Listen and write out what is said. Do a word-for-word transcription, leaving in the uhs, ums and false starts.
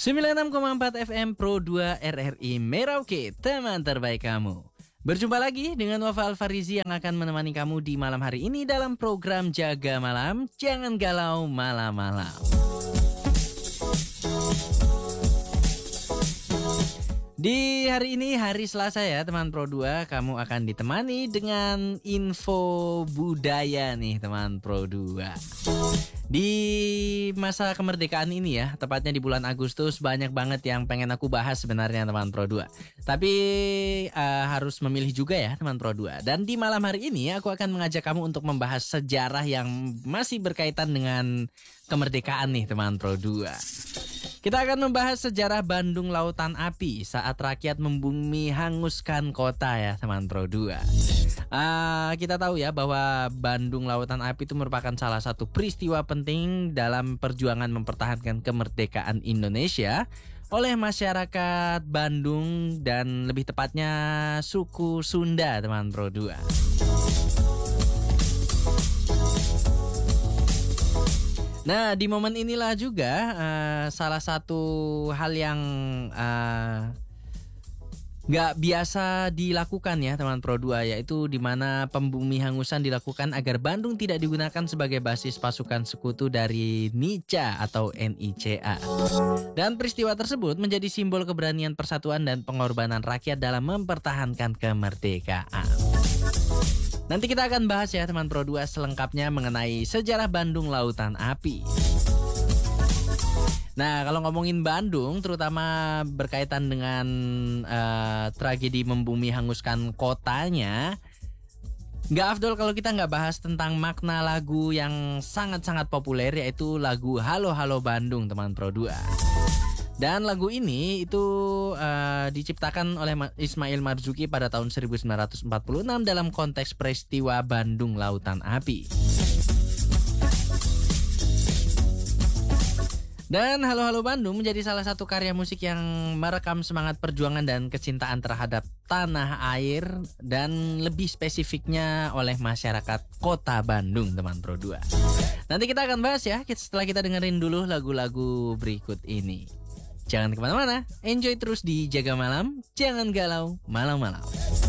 sembilan puluh enam koma empat F M Pro dua R R I Merauke, teman terbaik kamu. Berjumpa lagi dengan Wafa Alfarizi yang akan menemani kamu di malam hari ini dalam program Jaga Malam, Jangan Galau Malam-Malam. Di hari ini, hari Selasa ya teman Pro dua, kamu akan ditemani dengan info budaya nih teman Pro dua. Di masa kemerdekaan ini ya, tepatnya di bulan Agustus, banyak banget yang pengen aku bahas sebenarnya teman Pro dua. Tapi uh, harus memilih juga ya teman Pro dua. Dan di malam hari ini aku akan mengajak kamu untuk membahas sejarah yang masih berkaitan dengan kemerdekaan nih teman Pro dua. Kita akan membahas sejarah Bandung Lautan Api saat rakyat membumi hanguskan kota ya teman Pro dua. Uh, kita tahu ya bahwa Bandung Lautan Api itu merupakan salah satu peristiwa penting dalam perjuangan mempertahankan kemerdekaan Indonesia oleh masyarakat Bandung dan lebih tepatnya suku Sunda teman Pro dua. Nah, di momen inilah juga uh, salah satu hal yang uh, gak biasa dilakukan ya teman Pro dua, yaitu di mana pembumi hangusan dilakukan agar Bandung tidak digunakan sebagai basis pasukan sekutu dari N I C A atau N I C A. Dan peristiwa tersebut menjadi simbol keberanian persatuan dan pengorbanan rakyat dalam mempertahankan kemerdekaan. Nanti kita akan bahas ya teman Pro dua selengkapnya mengenai sejarah Bandung Lautan Api. Nah, kalau ngomongin Bandung, terutama berkaitan dengan uh, tragedi membumi hanguskan kotanya, nggak afdol kalau kita nggak bahas tentang makna lagu yang sangat-sangat populer, yaitu lagu Halo Halo Bandung teman Pro dua. Dan lagu ini itu uh, diciptakan oleh Ismail Marzuki pada tahun seribu sembilan ratus empat puluh enam dalam konteks peristiwa Bandung Lautan Api. Dan Halo Halo Bandung menjadi salah satu karya musik yang merekam semangat perjuangan dan kecintaan terhadap tanah air dan lebih spesifiknya oleh masyarakat kota Bandung teman Pro dua. Nanti kita akan bahas ya setelah kita dengerin dulu lagu-lagu berikut ini. Jangan kemana-mana, enjoy terus di Jaga Malam, Jangan Galau Malam-Malam.